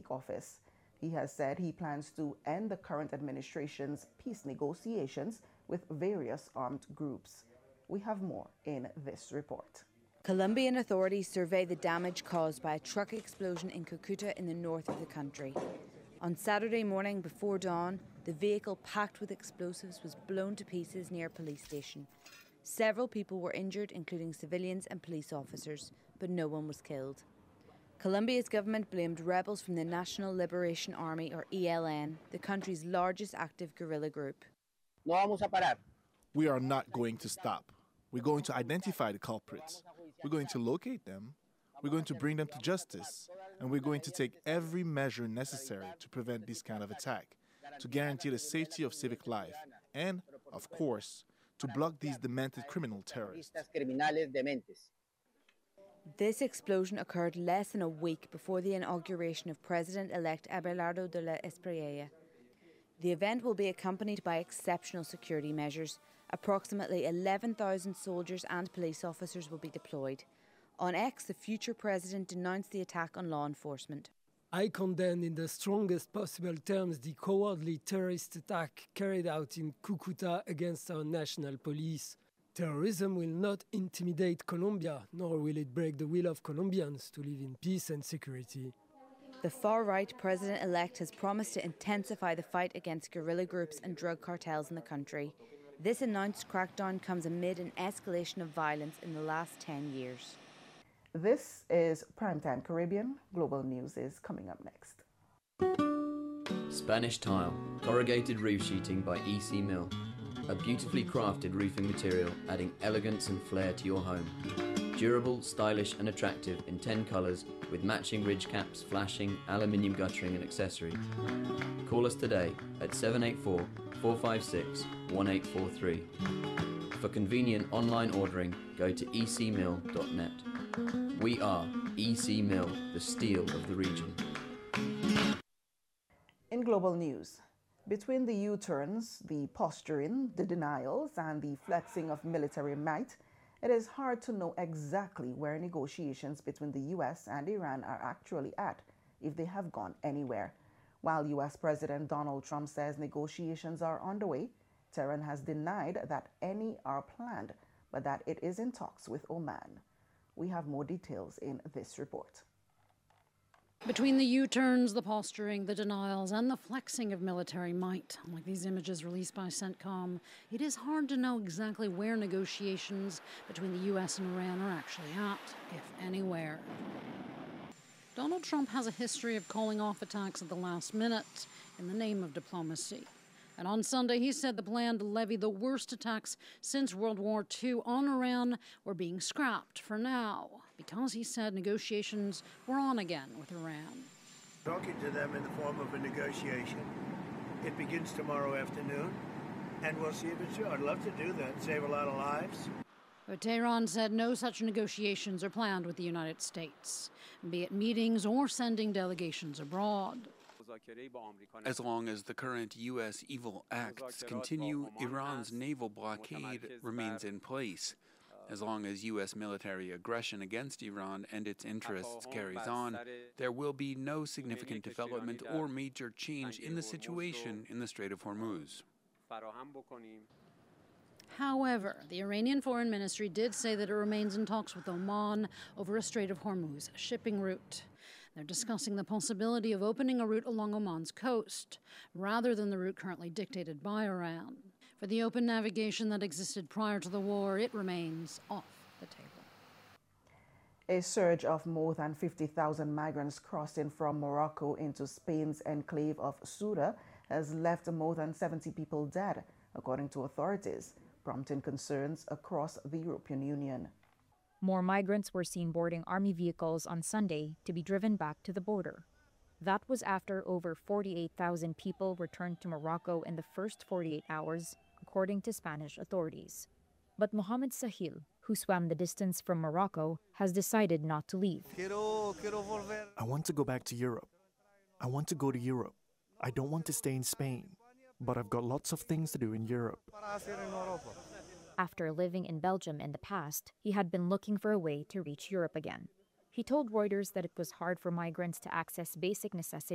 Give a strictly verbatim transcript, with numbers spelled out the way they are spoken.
take office. He has said he plans to end the current administration's peace negotiations with various armed groups. We have more in this report. Colombian authorities survey the damage caused by a truck explosion in Cucuta in the north of the country. On Saturday morning before dawn, the vehicle packed with explosives was blown to pieces near a police station. Several people were injured, including civilians and police officers, but no one was killed. Colombia's government blamed rebels from the National Liberation Army, or E L N, the country's largest active guerrilla group. No vamos a parar. We are not going to stop. We're going to identify the culprits. We're going to locate them. We're going to bring them to justice. And we're going to take every measure necessary to prevent this kind of attack, to guarantee the safety of civic life, and, of course, to block these demented criminal terrorists. This explosion occurred less than a week before the inauguration of President-elect Abelardo de la Espriella. The event will be accompanied by exceptional security measures. Approximately eleven thousand soldiers and police officers will be deployed. On X, the future president denounced the attack on law enforcement. I condemn in the strongest possible terms the cowardly terrorist attack carried out in Cucuta against our national police. Terrorism will not intimidate Colombia, nor will it break the will of Colombians to live in peace and security. The far-right president-elect has promised to intensify the fight against guerrilla groups and drug cartels in the country. This announced crackdown comes amid an escalation of violence in the last ten years. This is Primetime Caribbean. Global News is coming up next. Spanish Tile, corrugated roof sheeting by E C Mill. A beautifully crafted roofing material adding elegance and flair to your home. Durable, stylish and attractive in ten colours with matching ridge caps, flashing, aluminium guttering and accessories. Call us today at seven eight four, four five six, one eight four three. For convenient online ordering, go to e c mill dot net. We are E C Mill, the steel of the region. In global news, between the U-turns, the posturing, the denials, and the flexing of military might, it is hard to know exactly where negotiations between the U S and Iran are actually at, if they have gone anywhere. While U S President Donald Trump says negotiations are underway, Tehran has denied that any are planned, but that it is in talks with Oman. We have more details in this report. Between the U-turns, the posturing, the denials, and the flexing of military might, like these images released by CENTCOM, it is hard to know exactly where negotiations between the U S and Iran are actually at, if anywhere. Donald Trump has a history of calling off attacks at the last minute in the name of diplomacy. And on Sunday, he said the plan to levy the worst attacks since World War Two on Iran were being scrapped for now, because he said negotiations were on again with Iran. Talking to them in the form of a negotiation. It begins tomorrow afternoon, and we'll see if it's true. I'd love to do that, save a lot of lives. But Tehran said no such negotiations are planned with the United States, be it meetings or sending delegations abroad. As long as the current U S evil acts continue, Iran's naval blockade remains in place. As long as U S military aggression against Iran and its interests carries on, there will be no significant development or major change in the situation in the Strait of Hormuz. However, the Iranian Foreign Ministry did say that it remains in talks with Oman over a Strait of Hormuz shipping route. They're discussing the possibility of opening a route along Oman's coast, rather than the route currently dictated by Iran. For the open navigation that existed prior to the war, it remains off the table. A surge of more than fifty thousand migrants crossing from Morocco into Spain's enclave of Ceuta has left more than seventy people dead, according to authorities, prompting concerns across the European Union. More migrants were seen boarding army vehicles on Sunday to be driven back to the border. That was after over forty-eight thousand people returned to Morocco in the first forty-eight hours, according to Spanish authorities. But Mohamed Sahil, who swam the distance from Morocco, has decided not to leave. I want to go back to Europe. I want to go to Europe. I don't want to stay in Spain, but I've got lots of things to do in Europe. After living in Belgium in the past, he had been looking for a way to reach Europe again. He told Reuters that it was hard for migrants to access basic necessities